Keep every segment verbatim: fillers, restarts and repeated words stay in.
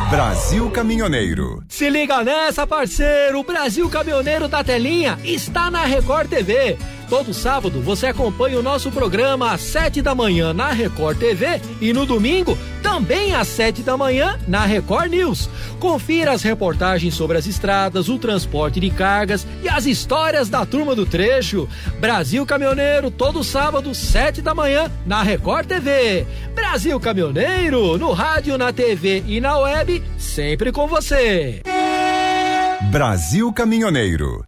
Brasil Caminhoneiro. Se liga nessa, parceiro, o Brasil Caminhoneiro da Telinha está na Record T V. Todo sábado você acompanha o nosso programa às sete da manhã na Record T V e no domingo também às sete da manhã na Record News. Confira as reportagens sobre as estradas, o transporte de cargas e as histórias da turma do trecho. Brasil Caminhoneiro, todo sábado, sete da manhã na Record T V. Brasil Caminhoneiro, no rádio, na T V e na web, sempre com você. Brasil Caminhoneiro.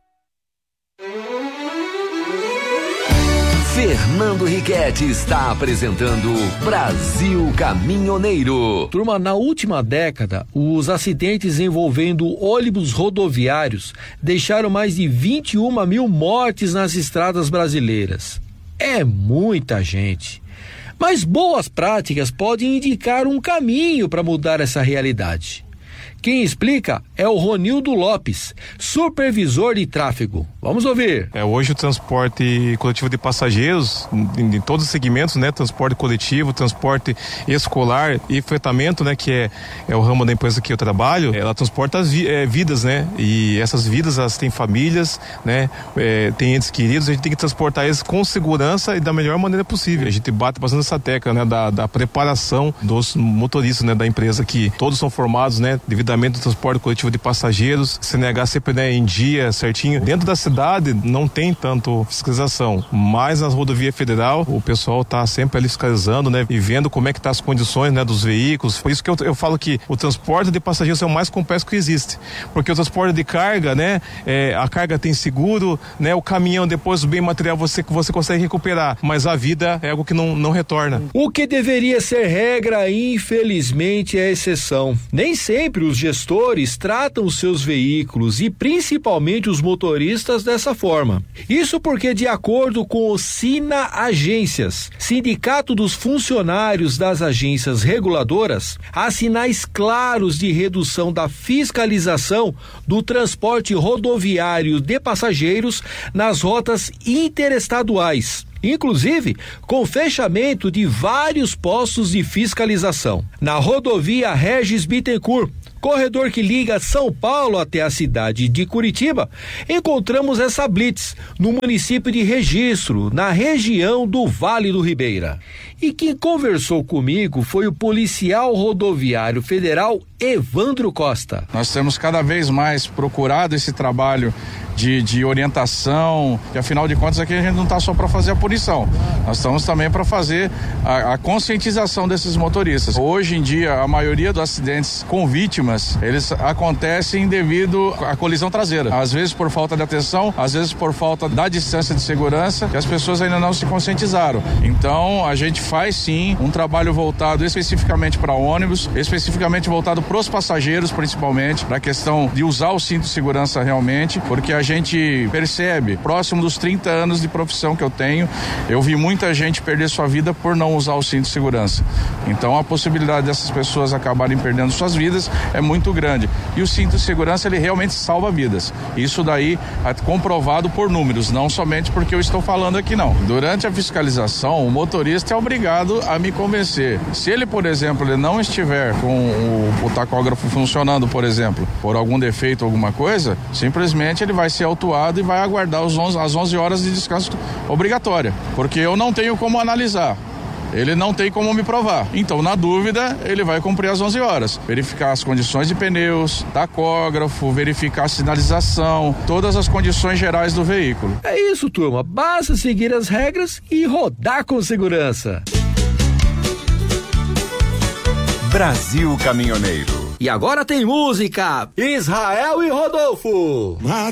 Fernando Riquetti está apresentando Brasil Caminhoneiro. Turma, na última década, os acidentes envolvendo ônibus rodoviários deixaram mais de vinte e uma mil mortes nas estradas brasileiras. É muita gente. Mas boas práticas podem indicar um caminho para mudar essa realidade. Quem explica é o Ronildo Lopes, supervisor de tráfego. Vamos ouvir. É, hoje o transporte coletivo de passageiros, em, em todos os segmentos, né? Transporte coletivo, transporte escolar e fretamento, né? Que é, é o ramo da empresa que eu trabalho, ela transporta as vi, é, vidas, né? E essas vidas, elas têm famílias, né? É, tem entes queridos, a gente tem que transportar eles com segurança e da melhor maneira possível. A gente bate bastante essa tecla, né? Da, da preparação dos motoristas, né? Da empresa, que todos são formados, né? Devido do transporte coletivo de passageiros, C N H sempre, né, em dia, certinho. Dentro da cidade não tem tanto fiscalização, mas na rodovia federal o pessoal tá sempre ali fiscalizando, né, e vendo como é que tá as condições, né, dos veículos. Por isso que eu, eu falo que o transporte de passageiros é o mais complexo que existe, porque o transporte de carga, né, é, a carga tem seguro, né, o caminhão, depois o bem material você, você consegue recuperar, mas a vida é algo que não, não retorna. O que deveria ser regra, infelizmente, é exceção. Nem sempre os gestores tratam os seus veículos e principalmente os motoristas dessa forma. Isso porque, de acordo com o Sina Agências, Sindicato dos Funcionários das Agências Reguladoras, há sinais claros de redução da fiscalização do transporte rodoviário de passageiros nas rotas interestaduais, inclusive com fechamento de vários postos de fiscalização. Na rodovia Regis Bittencourt, corredor que liga São Paulo até a cidade de Curitiba, encontramos essa blitz no município de Registro, na região do Vale do Ribeira. E quem conversou comigo foi o policial rodoviário federal Evandro Costa. Nós temos cada vez mais procurado esse trabalho de, de orientação, que afinal de contas aqui a gente não está só para fazer a punição, nós estamos também para fazer a, a conscientização desses motoristas. Hoje em dia, a maioria dos acidentes com vítimas, eles acontecem devido à colisão traseira, às vezes por falta de atenção, às vezes por falta da distância de segurança, que as pessoas ainda não se conscientizaram. Então a gente faz sim um trabalho voltado especificamente para ônibus, especificamente voltado para os passageiros, principalmente, para a questão de usar o cinto de segurança realmente, porque a gente percebe, próximo dos trinta anos de profissão que eu tenho, eu vi muita gente perder sua vida por não usar o cinto de segurança. Então a possibilidade dessas pessoas acabarem perdendo suas vidas é muito grande. E o cinto de segurança, ele realmente salva vidas. Isso daí é comprovado por números, não somente porque eu estou falando aqui não. Durante a fiscalização, o motorista é obrigado a me convencer. Se ele, por exemplo, ele não estiver com o, o tacógrafo funcionando, por exemplo, por algum defeito, alguma coisa, simplesmente ele vai ser autuado e vai aguardar os onze, as onze horas de descanso obrigatória, porque eu não tenho como analisar. Ele não tem como me provar. Então, na dúvida, ele vai cumprir as onze horas. Verificar as condições de pneus, tacógrafo, verificar a sinalização, todas as condições gerais do veículo. É isso, turma. Basta seguir as regras e rodar com segurança. Brasil Caminhoneiro. E agora tem música. Israel e Rodolfo.